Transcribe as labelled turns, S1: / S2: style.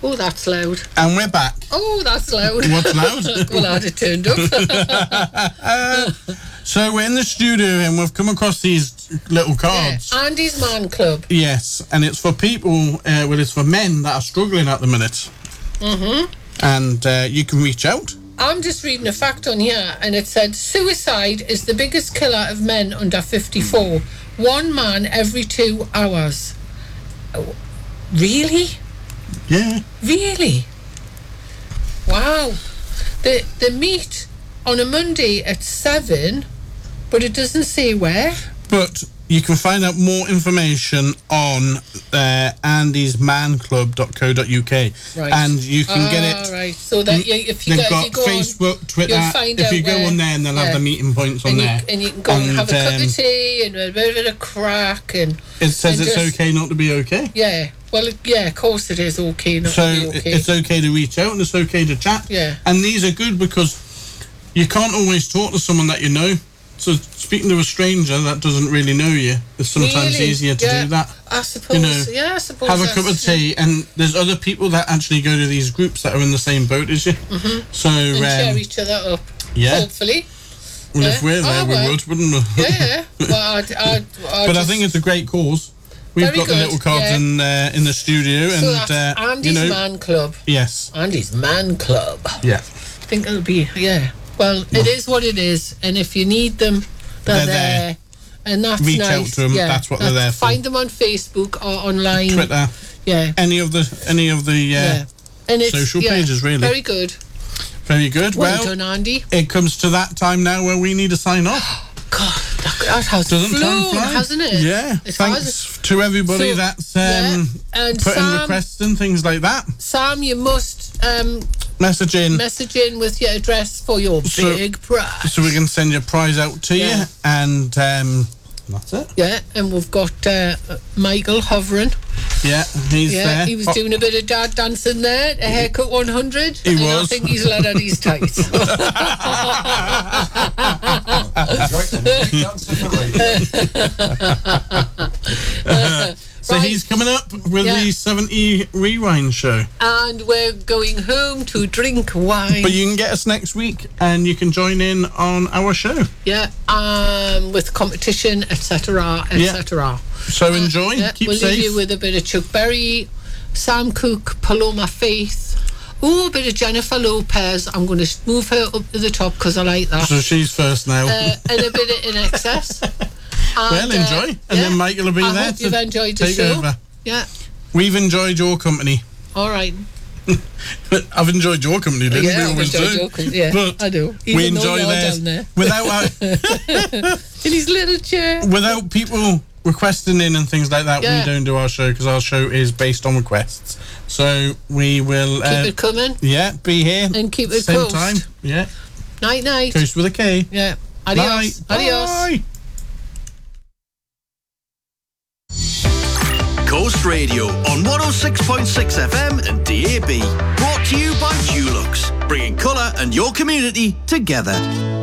S1: Oh, that's loud.
S2: And we're back.
S1: Oh, that's loud.
S2: What's loud?
S1: Well, I had it turned up.
S2: So we're in the studio and we've come across these little cards.
S1: Yeah, Andy's Man Club.
S2: Yes, and it's for people, it's for men that are struggling at the minute.
S1: Mm-hmm.
S2: And you can reach out.
S1: I'm just reading a fact on here, and it said, suicide is the biggest killer of men under 54. 1 man every 2 hours. Oh, really?
S2: Yeah.
S1: Really? Wow. They meet on a Monday at 7, but it doesn't say where.
S2: But you can find out more information on andysmanclub.co.uk.
S1: Right.
S2: And you can get it.
S1: Right. So that if you
S2: they've
S1: go,
S2: got
S1: if you go
S2: Facebook,
S1: on,
S2: Twitter.
S1: you'll find
S2: if
S1: out
S2: you go
S1: where,
S2: on there, and they'll have the meeting points on there.
S1: And you can go and have a cup of tea and a bit of a crack. And
S2: it says
S1: and
S2: it's
S1: just,
S2: okay not to be okay.
S1: Yeah. Well, yeah, of course it is okay not to be okay.
S2: It's okay to reach out and it's okay to chat.
S1: Yeah.
S2: And these are good because you can't always talk to someone that you know. So speaking to a stranger that doesn't really know you, it's sometimes easier to do that.
S1: I suppose. I suppose.
S2: Have a cup of tea, and there's other people that actually go to these groups that are in the same boat as you.
S1: Mm-hmm.
S2: So
S1: and cheer each other up.
S2: Yeah.
S1: Hopefully.
S2: Well, if we're there, we would, wouldn't we?
S1: Yeah. Well,
S2: but I think it's a great cause. We've got the little cards in the studio,
S1: so
S2: and
S1: that's Andy's Man Club.
S2: Yes.
S1: Andy's Man Club.
S2: Yeah.
S1: I think it'll be Well, it is what it is, and if you need them, they're there. And that's
S2: Reach
S1: nice.
S2: out to them. That's what they're there for.
S1: Find them on Facebook or online.
S2: Twitter.
S1: Yeah.
S2: Any of the
S1: and it's,
S2: social pages, really.
S1: Very good.
S2: Very good.
S1: Well done, Andy.
S2: It comes to that time now where we need to sign off.
S1: God, that has flown, hasn't it?
S2: Yeah. Thanks to everybody that's putting requests and things like that.
S1: Sam, you must message in with your address for your big prize.
S2: So we can send your prize out to you, and that's it.
S1: Yeah, and we've got Michael hovering.
S2: Yeah, he's there.
S1: He was doing a bit of dad dancing there. A haircut 100.
S2: He was.
S1: I think he's let out his tights.
S2: So he's coming up with the 70 Rewind show.
S1: And we're going home to drink wine.
S2: But you can get us next week and you can join in on our show.
S1: Yeah, with competition, etc., etc.
S2: So enjoy, keep
S1: we'll
S2: safe.
S1: Leave you with a bit of Chuck Berry, Sam Cooke, Paloma Faith. Oh, a bit of Jennifer Lopez. I'm going to move her up to the top because I like that.
S2: So she's first now.
S1: And a bit of In Excess.
S2: Well, enjoy. And then Michael will be there
S1: hope you've enjoyed the
S2: take
S1: show.
S2: over.
S1: Yeah.
S2: We've enjoyed your company.
S1: All right.
S2: I've enjoyed your company, didn't we? Always do.
S1: Yeah,
S2: but
S1: I do. Even
S2: we enjoy theirs.
S1: Down there.
S2: Without
S1: in his little chair.
S2: Without people requesting in and things like that, we don't do our show because our show is based on requests. So we will
S1: keep it coming.
S2: Yeah, be here
S1: and keep it
S2: same
S1: coast.
S2: time. Yeah.
S1: Night.
S2: Coast with a K.
S1: Yeah. Adios.
S2: Bye.
S1: Adios.
S2: Bye.
S3: Coast Radio on 106.6 FM and DAB. Brought to you by Dulux, bringing colour and your community together.